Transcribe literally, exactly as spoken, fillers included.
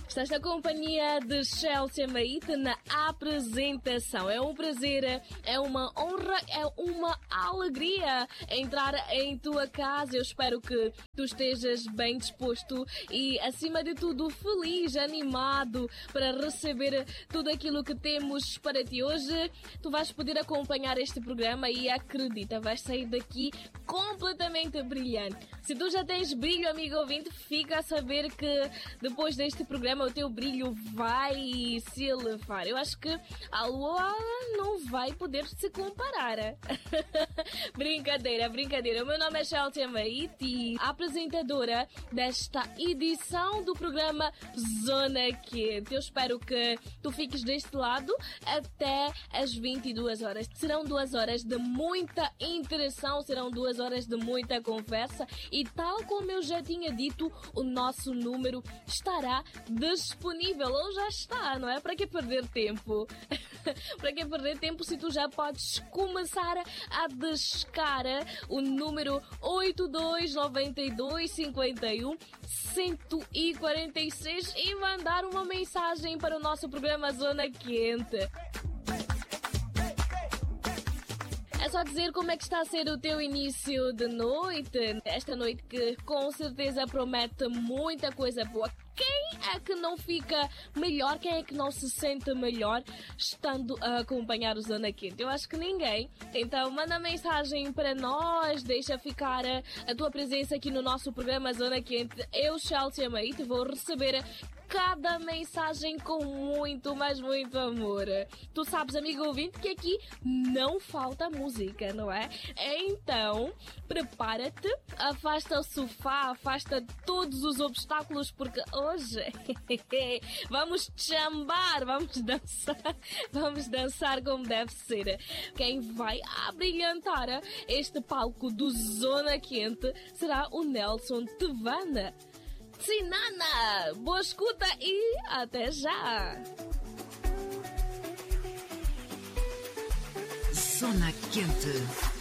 Estás na companhia de Chelsea Maite na apresentação. É um prazer, é uma honra, é uma alegria entrar em tua casa. Eu espero que tu estejas bem disposto e, acima de tudo, feliz, animado para receber tudo aquilo que temos para ti. Hoje tu vais poder acompanhar este programa e acredita, vais sair daqui completamente brilhante. Se tu já tens brilho, amigo ouvinte, fica a saber que depois deste programa o teu brilho vai se elevar. Eu acho que a lua não vai poder se comparar. Brincadeira, brincadeira. O meu nome é Chelsea Maite, apresentadora desta edição do programa Zona Quente. Eu espero que tu fiques deste lado até as vinte e duas horas. Serão duas horas de muita interação, serão duas horas de muita conversa e, tal como eu já tinha dito, o nosso número estará disponível, ou já está, não é? Para que perder tempo? Para que perder tempo se tu já podes começar a descar o número oito dois nove dois cinco um um quatro seis e mandar uma mensagem para o nosso programa Zona Quente. É só dizer como é que está a ser o teu início de noite, esta noite que com certeza promete muita coisa boa. Quem é que não fica melhor? Quem é que não se sente melhor estando a acompanhar o Zona Quente? Eu acho que ninguém. Então manda mensagem para nós, deixa ficar a, a tua presença aqui no nosso programa Zona Quente. Eu, Chelsea Maite, vou receber cada mensagem com muito, mas muito amor. Tu sabes, amigo ouvinte, que aqui não falta música, não é? Então, prepara-te, afasta o sofá, afasta todos os obstáculos, porque hoje vamos chambar, vamos dançar, vamos dançar como deve ser. Quem vai abrilhantar este palco do Zona Quente será o Nelson Tevana. Sinana, boa escuta e até já! Zona Quente.